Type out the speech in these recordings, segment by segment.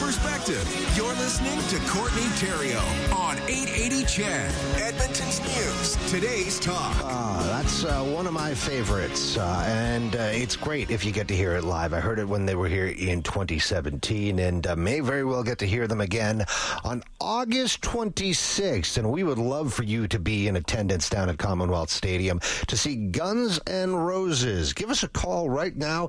perspective. You're listening to Courtney Theriault on 880 CHED, Edmonton's News. Today's Talk. That's one of my favorites, and it's great if you get to hear it live. I heard it when they were here in 2017, and may very well get to hear them again on August 26th, and we would love for you to be in attendance down at Commonwealth Stadium to see Guns N' Roses. Give us a call right now,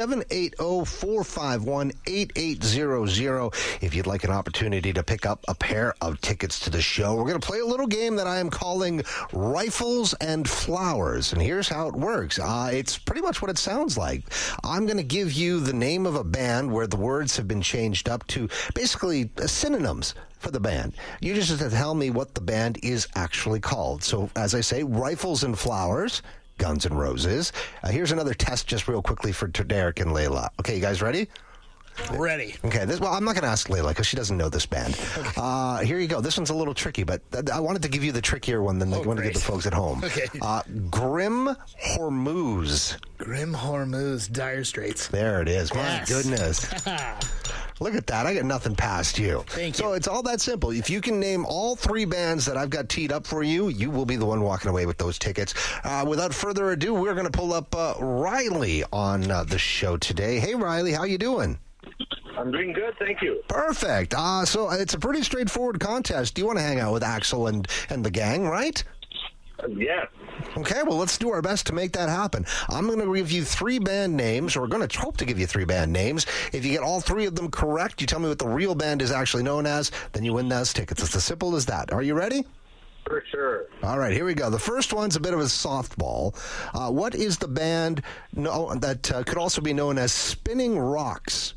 780-451-8800, if you'd like an opportunity to pick up a pair of tickets to the show. We're going to play a little game that I am calling Rifles and Flowers, and here's how it works. It's pretty much what it sounds like. I'm going to give you the name of a band where the words have been changed up to basically synonyms for the band. You just have to tell me what the band is actually called. So, as I say, Rifles and Flowers, Guns N' Roses. Here's another test just real quickly for Derek and Layla. Okay, you guys ready? Ready. Okay, well, I'm not going to ask Layla because she doesn't know this band. Okay. Here you go. This one's a little tricky, but I wanted to give you the trickier one than I want to give the folks at home. Okay. Grim Hormuz. Grim Hormuz, Dire Straits. There it is. Yes. My goodness. Look at that. I got nothing past you. Thank you. So it's all that simple. If you can name all three bands that I've got teed up for you, you will be the one walking away with those tickets. Without further ado, we're going to pull up Riley on the show today. Hey, Riley, how you doing? I'm doing good, thank you. Perfect. So it's a pretty straightforward contest. You want to hang out with Axel and the gang, right? Yes. Okay, well, let's do our best to make that happen. I'm going to give you three band names, or we're going to hope to give you three band names. If you get all three of them correct, you tell me what the real band is actually known as, then you win those tickets. It's as simple as that. Are you ready? For sure. All right, here we go. The first one's a bit of a softball. What is the band that could also be known as Spinning Rocks?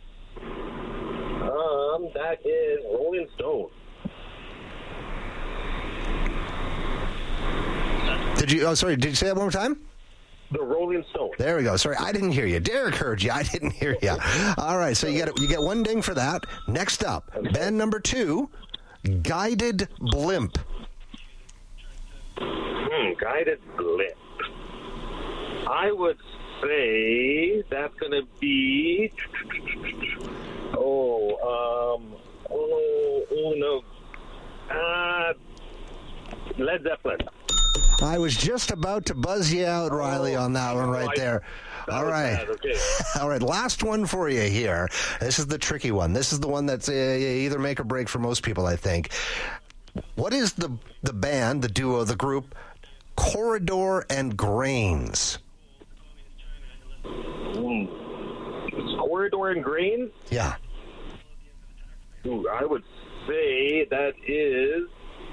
That is Rolling Stone. Did you say that one more time? The Rolling Stone. There we go. Sorry, I didn't hear you. Derek heard you. I didn't hear you. All right, so you get one ding for that. Next up, band number 2, Guided Blimp. Guided Blimp. I would say that's going to be... no. Led Zeppelin. I was just about to buzz you out, Riley, on that one right there. All right. Okay. All right, last one for you here. This is the tricky one. This is the one that's either make or break for most people, I think. What is the band, the duo, the group, Corridor and Grains? It's Corridor and Grains? Yeah. I would say that is...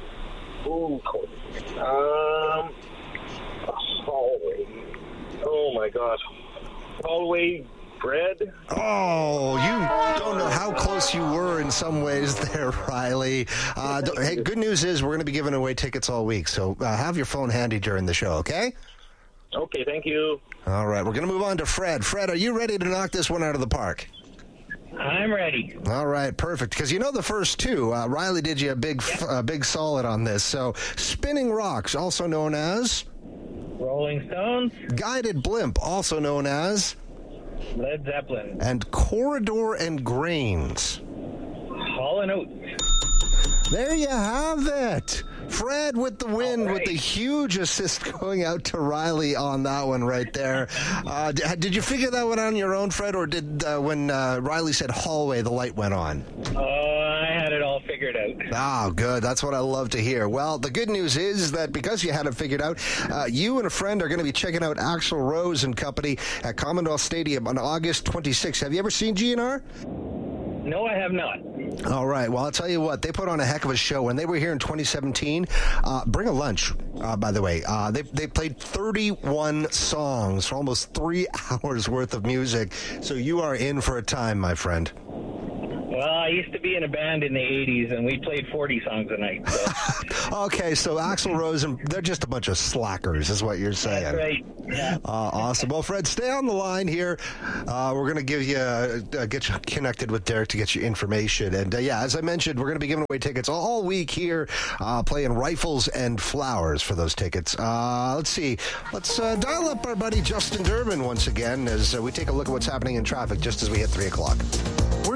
Hallway. Oh, my gosh. Hallway Bread? Oh, you don't know how close you were in some ways there, Riley. Hey, good news is we're going to be giving away tickets all week, so have your phone handy during the show, okay? Okay, thank you. All right, we're going to move on to Fred. Fred, are you ready to knock this one out of the park? I'm ready. All right, perfect. Because you know the first two. Riley did you a big solid on this. So, Spinning Rocks, also known as... Rolling Stones. Guided Blimp, also known as... Led Zeppelin. And Corridor and Grains. Hall & Oates. There you have it. Fred with the win, right, with the huge assist going out to Riley on that one right there. Did you figure that one out on your own, Fred, or did when Riley said hallway, the light went on? I had it all figured out. Oh, good. That's what I love to hear. Well, the good news is that because you had it figured out, you and a friend are going to be checking out Axl Rose and Company at Commonwealth Stadium on August 26th. Have you ever seen GNR? No, I have not. All right. Well, I'll tell you what. They put on a heck of a show. When they were here in 2017, bring a lunch, by the way. They played 31 songs for almost 3 hours worth of music. So you are in for a time, my friend. Well, I used to be in a band in the 80s, and we played 40 songs a night. So. Okay, so Axl Rose, they're just a bunch of slackers, is what you're saying. That's right, yeah. Awesome. Well, Fred, stay on the line here. We're going to give you, get you connected with Derek to get you information. And, yeah, as I mentioned, we're going to be giving away tickets all week here, playing Rifles and Flowers for those tickets. Let's see. Let's dial up our buddy Justin Durbin once again as we take a look at what's happening in traffic just as we hit 3 o'clock. We're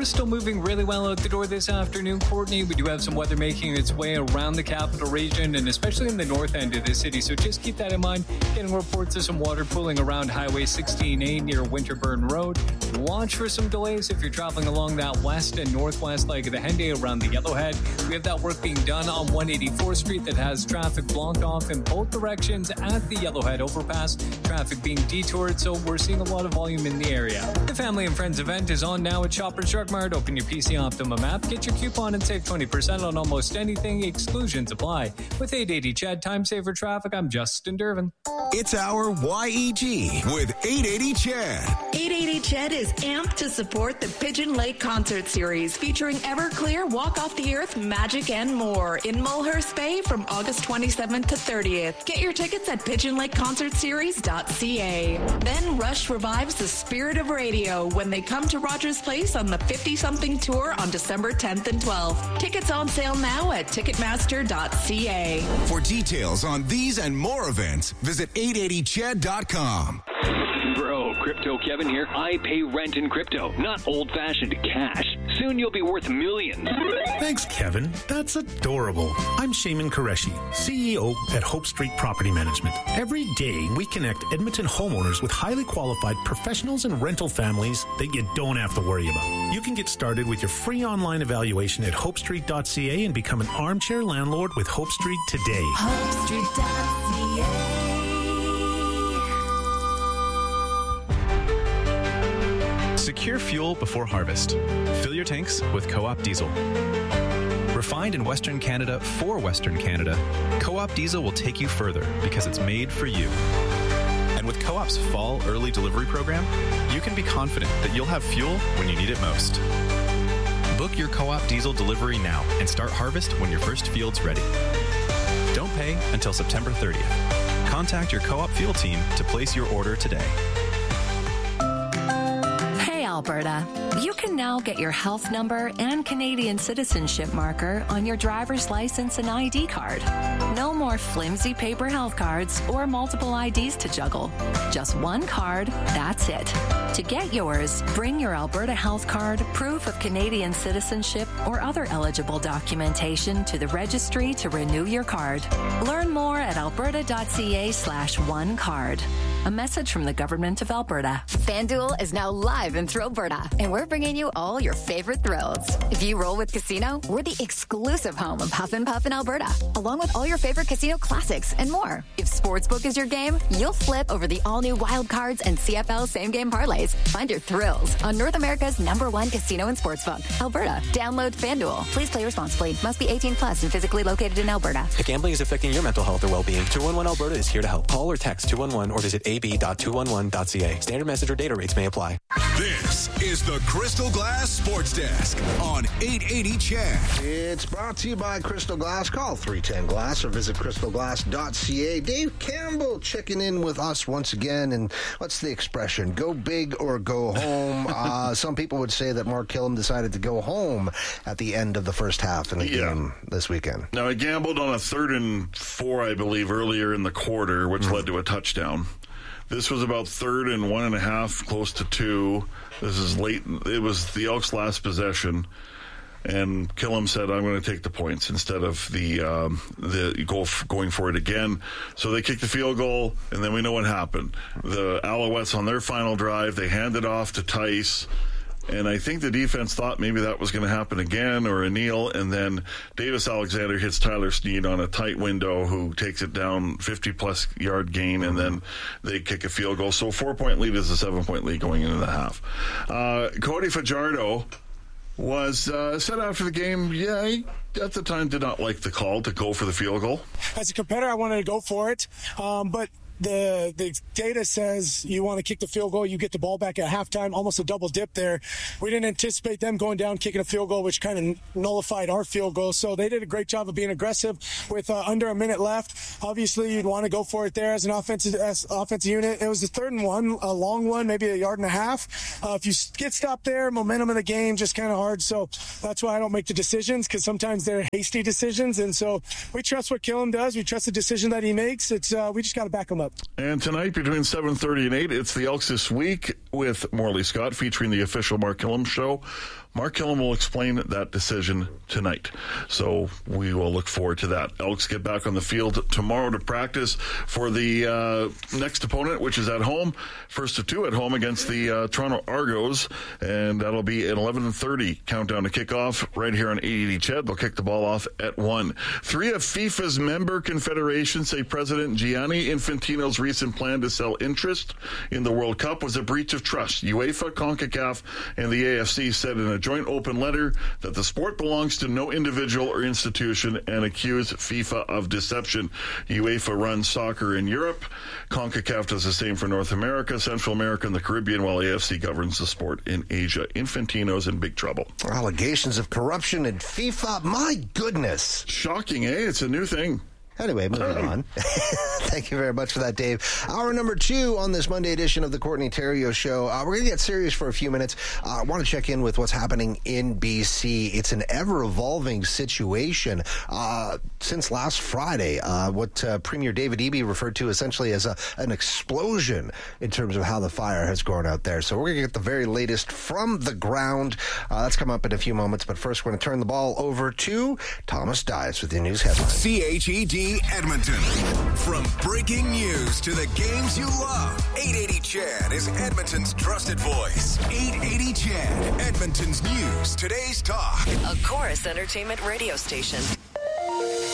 we're still moving really well out the door this afternoon, Courtney. We do have some weather making its way around the capital region and especially in the north end of the city. So just keep that in mind. Getting reports of some water pooling around Highway 16A near Winterburn Road. Watch for some delays if you're traveling along that west and northwest leg of the Henday around the Yellowhead. We have that work being done on 184th Street that has traffic blocked off in both directions at the Yellowhead overpass. Traffic being detoured, so we're seeing a lot of volume in the area. The Family and Friends event is on now at Shoppers Drug Mart. Open your PC Optimum app, get your coupon, and save 20% on almost anything. Exclusions apply. With 880 Chad, time saver traffic, I'm Justin Dervin. It's our YEG with 880 Chad. 880 Ched is amped to support the Pigeon Lake Concert Series featuring Everclear, Walk Off the Earth, Magic, and more in Mulhurst Bay from August 27th to 30th. Get your tickets at pigeonlakeconcertseries.ca. Then Rush revives the spirit of radio when they come to Rogers Place on the 50-something tour on December 10th and 12th. Tickets on sale now at ticketmaster.ca. For details on these and more events, visit 880ched.com. Bro, Crypto Kevin here. I pay rent in crypto, not old-fashioned cash. Soon you'll be worth millions. Thanks, Kevin. That's adorable. I'm Shaman Qureshi, CEO at Hope Street Property Management. Every day, we connect Edmonton homeowners with highly qualified professionals and rental families that you don't have to worry about. You can get started with your free online evaluation at hopestreet.ca and become an armchair landlord with Hope Street today. HopeStreet.ca. Secure fuel before harvest. Fill your tanks with Co-op Diesel. Refined in Western Canada for Western Canada, Co-op Diesel will take you further because it's made for you. And with Co-op's fall early delivery program, you can be confident that you'll have fuel when you need it most. Book your Co-op Diesel delivery now and start harvest when your first field's ready. Don't pay until September 30th. Contact your Co-op fuel team to place your order today. Alberta, you can now get your health number and Canadian citizenship marker on your driver's license and ID card. No more flimsy paper health cards or multiple IDs to juggle. Just one card, that's it. To get yours, bring your Alberta health card, proof of Canadian citizenship, or other eligible documentation to the registry to renew your card. Learn more at alberta.ca/onecard. A message from the Government of Alberta. FanDuel is now live in Thrillberta, and we're bringing you all your favorite thrills. If you roll with Casino, we're the exclusive home of Huff and Puff in Alberta, along with all your favorite casino classics and more. If Sportsbook is your game, you'll flip over the all-new Wild Cards and CFL same-game parlays. Find your thrills on North America's #1 casino and sportsbook, Alberta. Download FanDuel. Please play responsibly. Must be 18 plus and physically located in Alberta. If gambling is affecting your mental health or well-being, 211 Alberta is here to help. Call or text 211 or visit ab.211.ca. Standard message or data rates may apply. This is the Crystal Glass Sports Desk on 880 Chad. It's brought to you by Crystal Glass. Call 310 Glass or visit crystalglass.ca. Dave Campbell checking in with us once again. And what's the expression? Go big or go home. Some people would say that Mark Killam decided to go home at the end of the first half in the game this weekend. Now, he gambled on a 3rd and 4, I believe, earlier in the quarter, which led to a touchdown. This was about 3rd and 1.5, close to 2. This is late. It was the Elks' last possession, and Killam said, "I'm going to take the points instead of going for it again." So they kicked the field goal, and then we know what happened. The Alouettes on their final drive, they handed off to Tice. And I think the defense thought maybe that was going to happen again, or a kneel, and then Davis Alexander hits Tyler Snead on a tight window, who takes it down 50-plus yard gain, and then they kick a field goal. So 4-point lead is a 7-point lead going into the half. Cody Fajardo was said after the game, he at the time did not like the call to go for the field goal. As a competitor, I wanted to go for it, but the data says you want to kick the field goal, you get the ball back at halftime, almost a double dip there. We didn't anticipate them going down, kicking a field goal, which kind of nullified our field goal. So they did a great job of being aggressive with under a minute left. Obviously, you'd want to go for it there as an offensive unit. It was the 3rd and 1, a long one, maybe a 1.5 yards. If you get stopped there, momentum of the game just kind of hard. So that's why I don't make the decisions, because sometimes they're hasty decisions. And so we trust what Killam does. We trust the decision that he makes. We just got to back him up. And tonight, between 7:30 and 8, it's the Elks This Week. with Morley Scott, featuring the official Mark Killam show. Mark Killam will explain that decision tonight. So we will look forward to that. Elks get back on the field tomorrow to practice for the next opponent, which is at home. First of two at home against the Toronto Argos. And that'll be an 11:30 countdown to kickoff right here on 880 CHED. They'll kick the ball off at 1. 3 of FIFA's member confederations say President Gianni Infantino's recent plan to sell interest in the World Cup was a breach of trust. UEFA, CONCACAF, and the AFC said in a joint open letter that the sport belongs to no individual or institution and accused FIFA of deception. UEFA runs soccer in Europe. CONCACAF does the same for North America, Central America, and the Caribbean, while AFC governs the sport in Asia. Infantino's in big trouble. Allegations of corruption in FIFA. My goodness. Shocking, eh? It's a new thing. Anyway, moving on. Thank you very much for that, Dave. Hour number 2 on this Monday edition of the Courtney Theriault Show. We're going to get serious for a few minutes. I want to check in with what's happening in BC. It's an ever-evolving situation. Since last Friday, what Premier David Eby referred to essentially as an explosion in terms of how the fire has grown out there. So we're going to get the very latest from the ground. That's coming up in a few moments. But first, we're going to turn the ball over to Thomas Dias with the news headlines. CHED Edmonton. From breaking news to the games you love, 880 CHED is Edmonton's trusted voice. 880 CHED, Edmonton's news, today's talk. A Chorus Entertainment radio station.